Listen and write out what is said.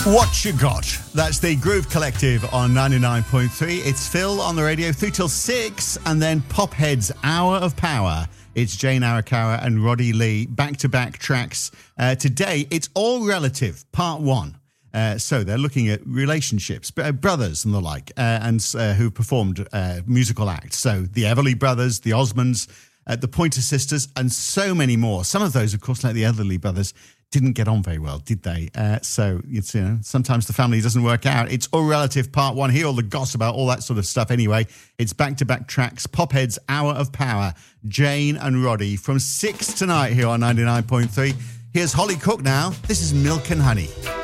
What You Got? That's the Groove Collective on 99.3. It's Phil on the radio through till 6, and then Pophead's Hour of Power. It's Jane Arakawa and Roddy Lee, back-to-back tracks. Today, it's All Relative, Part 1. So they're looking at relationships, brothers and the like, and who performed musical acts. So the Everly Brothers, the Osmonds, the Pointer Sisters, and so many more. Some of those, of course, like the Everly Brothers, didn't get on very well, did they? So it's, sometimes the family doesn't work out. It's All Relative Part 1. Hear all the gossip about all that sort of stuff anyway. It's back-to-back tracks. Pophead's Hour of Power. Jane and Roddy from 6 tonight here on 99.3. Here's Holly Cook now. This is Milk and Honey.